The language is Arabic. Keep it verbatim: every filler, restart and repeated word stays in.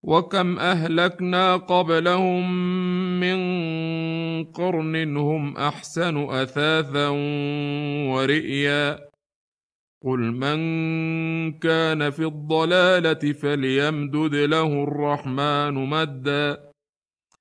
وكم أهلكنا قبلهم من قرن هم أحسن أثاثا ورئيا قل من كان في الضلالة فليمدد له الرحمن مدا